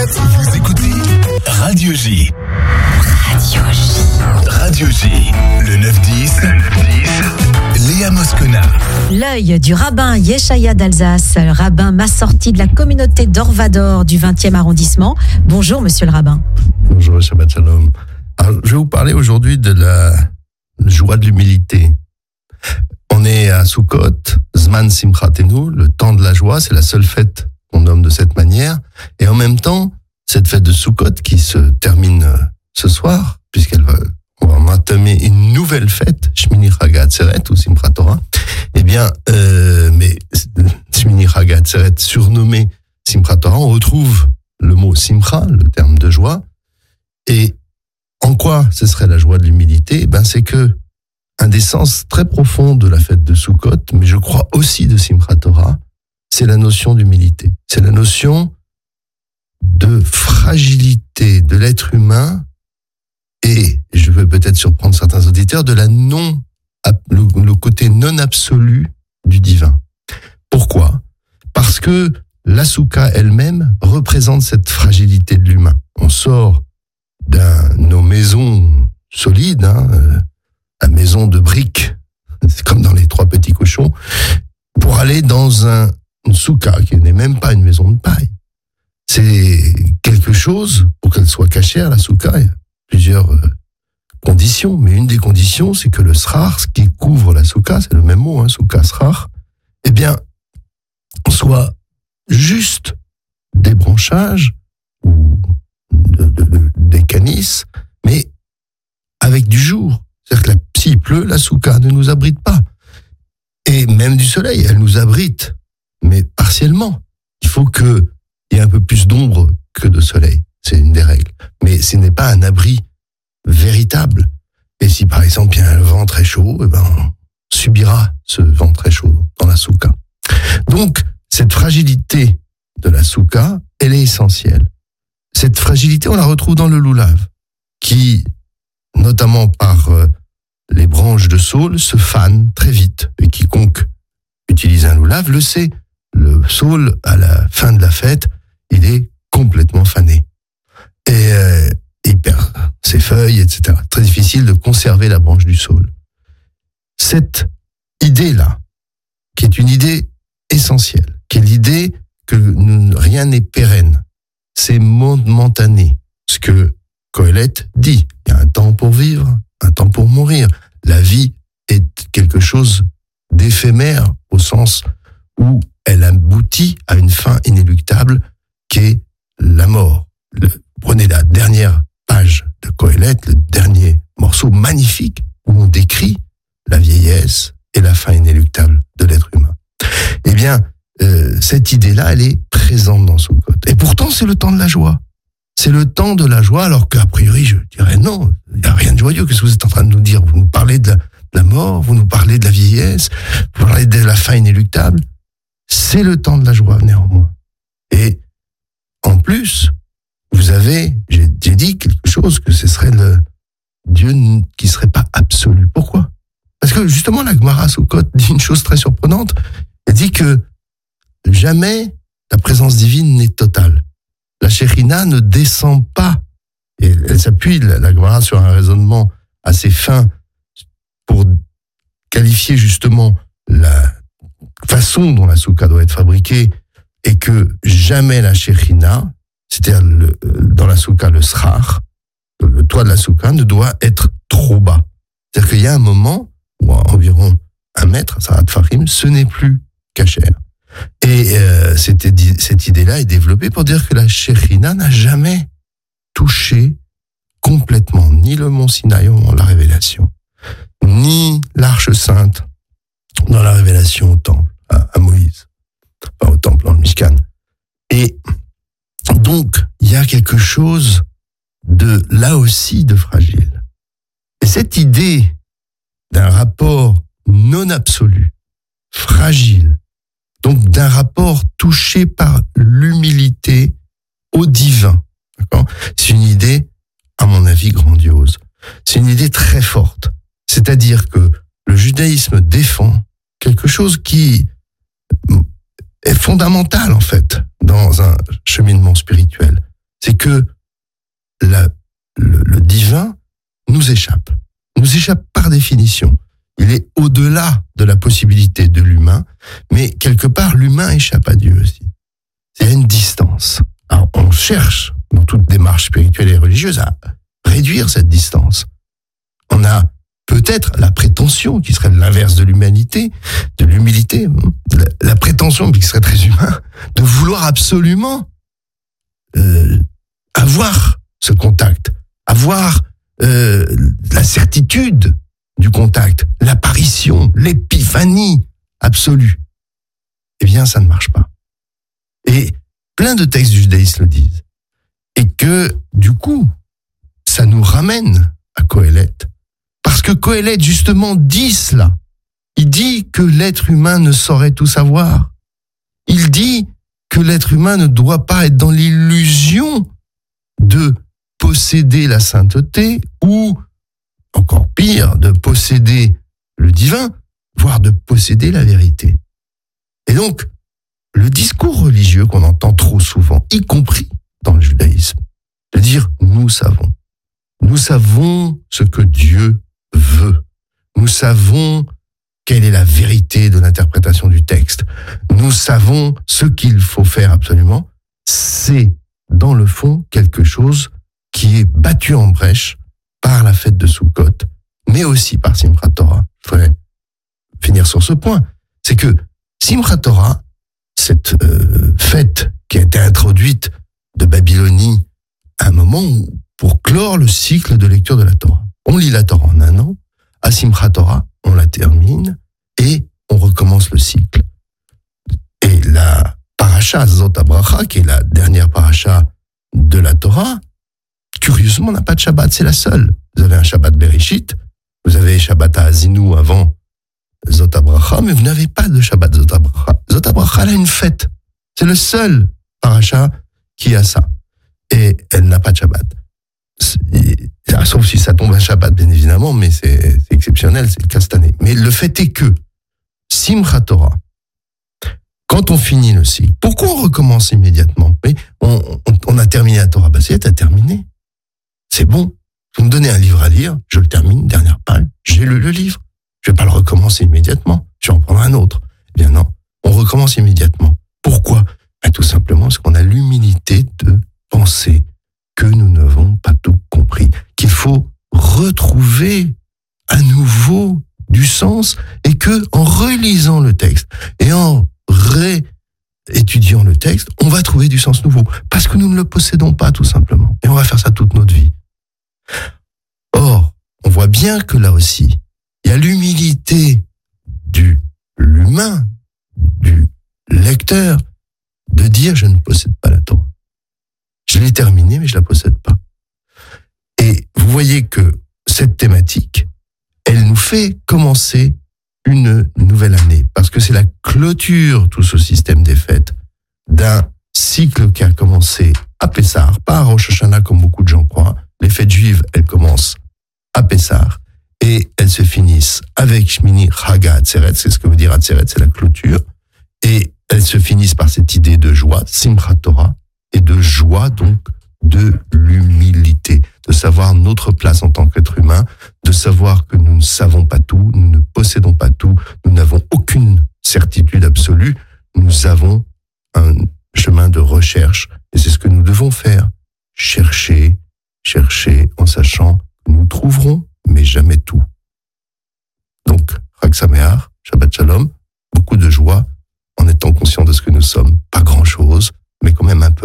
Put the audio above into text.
Vous écoutez Radio J. Radio J. Le 9-10. Léa Moscona. L'œil du rabbin Yeshaya d'Alsace, rabbin massorti de la communauté d'Orvador du 20e arrondissement. Bonjour, monsieur le rabbin. Bonjour, Shabbat Shalom. Alors, je vais vous parler aujourd'hui de la joie de l'humilité. On est à Sukkot, Zman Simchatenu, le temps de la joie, c'est la seule fête qu'on nomme de cette manière. Et en même temps, cette fête de Sukkot qui se termine ce soir, on va entamer une nouvelle fête, Shmini Chag Atzeret ou Simchat Torah. Eh bien, mais Shmini Chag Atzeret surnommé Simchat Torah, on retrouve le mot Simcha, le terme de joie. Et en quoi ce serait la joie de l'humilité ? C'est que un des sens très profonds de la fête de Sukkot, mais je crois aussi de Simchat Torah, c'est la notion d'humilité. C'est la notion de fragilité de l'être humain et, je veux peut-être surprendre certains auditeurs, de le côté non absolu du divin. Pourquoi ? Parce que la soukha elle-même représente cette fragilité de l'humain. On sort de nos maisons solides, la maison de briques, c'est comme dans les 3 petits cochons, pour aller dans une soukha qui n'est même pas une maison de paille. C'est quelque chose, pour qu'elle soit cachère, la soukha, il y a plusieurs conditions, mais une des conditions, c'est que le srar, ce qui couvre la soukha, c'est le même mot, soukha, srar, soit juste des branchages ou des canisses, mais avec du jour. C'est-à-dire que s'il pleut, la soukha ne nous abrite pas. Et même du soleil, elle nous abrite, mais partiellement. Il faut qu'il y ait un peu plus d'ombre que de soleil. C'est une des règles. Mais ce n'est pas un abri véritable. Et si par exemple il y a un vent très chaud, on subira ce vent très chaud dans la soukha. Donc, cette fragilité de la soukha, elle est essentielle. Cette fragilité, on la retrouve dans le loulav, qui, notamment par les branches de saule, se fanent très vite. Et quiconque utilise un loulav le sait. Le saule, à la fin de la fête, il est complètement fané. Et il perd ses feuilles, etc. Très difficile de conserver la branche du saule. Cette idée-là, qui est une idée essentielle, qui est l'idée que rien n'est pérenne, c'est momentané. Ce que Qoheleth dit, il y a un temps pour vivre, un temps pour mourir. La vie est quelque chose d'éphémère au sens où elle aboutit à une fin inéluctable qui est la mort. Prenez la dernière page de Qoheleth, le dernier morceau magnifique où on décrit la vieillesse et la fin inéluctable de l'être humain. Eh bien, cette idée-là, elle est présente dans Sukkot. Et pourtant, c'est le temps de la joie. C'est le temps de la joie, alors qu'a priori, je dirais non, il n'y a rien de joyeux. Qu'est-ce que vous êtes en train de nous dire ? Vous nous parlez de la mort, vous nous parlez de la vieillesse, vous parlez de la fin inéluctable. C'est le temps de la joie, néanmoins. Et en plus, j'ai dit quelque chose, que ce serait le Dieu qui serait pas absolu. Pourquoi ? Parce que justement, la Gemara Sukkot dit une chose très surprenante. Elle dit que jamais la présence divine n'est totale. La Shekhinah ne descend pas. Et elle s'appuie, la Gemara, sur un raisonnement assez fin pour qualifier justement la façon dont la soukha doit être fabriquée, et que jamais la Shekhinah, c'est-à-dire dans la soukha, le srar, le toit de la soukha, ne doit être trop bas. C'est-à-dire qu'il y a un moment où à environ 1 mètre, Sarat Farim, ce n'est plus cachère. Et cette idée-là est développée pour dire que la Shekhinah n'a jamais touché complètement ni le mont Sinaï au moment de la révélation, ni l'Arche Sainte dans la révélation au temple, à Moïse, enfin au temple dans le Mishkan. Et donc, il y a quelque chose là aussi de fragile. Et cette idée d'un rapport non absolu, fragile, donc d'un rapport touché par l'humilité au divin, d'accord ? C'est une idée, à mon avis, grandiose. C'est une idée très forte. C'est-à-dire que le judaïsme défend quelque chose qui est fondamental, en fait, dans un cheminement spirituel. que le divin nous échappe par définition. Il est au-delà de la possibilité de l'humain, mais quelque part, l'humain échappe à Dieu aussi. Il y a une distance. Alors, on cherche, dans toute démarche spirituelle et religieuse, à réduire cette distance. On a peut-être la prétention, qui serait l'inverse de l'humanité, de l'humilité, la prétention, qui serait très humain, de vouloir absolument avoir ce contact, avoir la certitude du contact, l'apparition, l'épiphanie absolue. Eh bien, ça ne marche pas. Et plein de textes du judaïsme le disent. Et que, du coup, ça nous ramène à Qoheleth. Parce que Qoheleth, justement, dit cela. Il dit que l'être humain ne saurait tout savoir. Il dit que l'être humain ne doit pas être dans l'illusion de posséder la sainteté ou, encore pire, de posséder le divin, voire de posséder la vérité. Et donc, le discours religieux qu'on entend trop souvent, y compris dans le judaïsme, de dire « nous savons ce que Dieu veut, nous savons quelle est la vérité de l'interprétation du texte, nous savons ce qu'il faut faire absolument », c'est dans le fond quelque chose qui est battu en brèche par la fête de Sukkot, mais aussi par Simchat Torah. Je voudrais finir sur ce point. C'est que Simchat Torah, cette fête qui a été introduite de Babylonie à un moment pour clore le cycle de lecture de la Torah. On lit la Torah en un an, à Simchat Torah, on la termine et on recommence le cycle. Et la paracha Zot HaBracha, qui est la dernière paracha de la Torah, curieusement, n'a pas de Shabbat, c'est la seule. Vous avez un Shabbat Bereshit, vous avez Shabbat Ha'azinu avant Zot HaBracha, mais vous n'avez pas de Shabbat Zot HaBracha. Zot HaBracha, elle a une fête. C'est le seul paracha qui a ça. Et elle n'a pas de Shabbat. Sauf si ça tombe un Shabbat, bien évidemment, mais c'est exceptionnel, c'est le cas cette année. Mais le fait est que Simchat Torah, quand on finit le cycle, pourquoi on recommence immédiatement? Oui, on a terminé la Torah, c'est t'as terminé. C'est bon. Vous me donnez un livre à lire, je le termine, dernière page, j'ai lu le livre. Je vais pas le recommencer immédiatement. Je vais en prendre un autre. Eh bien non, on recommence immédiatement. Pourquoi? Tout simplement parce qu'on a l'humilité de penser que nous n'avons pas tout compris, qu'il faut retrouver à nouveau du sens et que en relisant le texte et en réétudiant le texte, on va trouver du sens nouveau parce que nous ne le possédons pas tout simplement et on va faire ça toute notre vie. Or, on voit bien que là aussi, il y a l'humilité de l'humain, du lecteur, de dire je ne possède pas la Torah. Je l'ai terminée, mais je la possède pas. Et vous voyez que cette thématique, elle nous fait commencer une nouvelle année, parce que c'est la clôture, tout ce système des fêtes, d'un cycle qui a commencé à Pessah, pas à Rosh Hashanah comme beaucoup de gens croient. Les fêtes juives, elles commencent à Pessah et elles se finissent avec Shmini Chaga Atzeret, c'est ce que veut dire Atzeret, c'est la clôture, et elles se finissent par cette idée de joie, Simchat Torah, et de joie donc de l'humilité, de savoir notre place en tant qu'être humain, de savoir que nous ne savons pas tout, nous ne possédons pas tout, nous n'avons aucune certitude absolue, nous avons un chemin de recherche, et c'est ce que nous devons faire, chercher en sachant que nous trouverons, mais jamais tout. Donc, Chag Sameach, Shabbat Shalom, beaucoup de joie en étant conscient de ce que nous sommes, pas grand-chose, mais quand même un peu.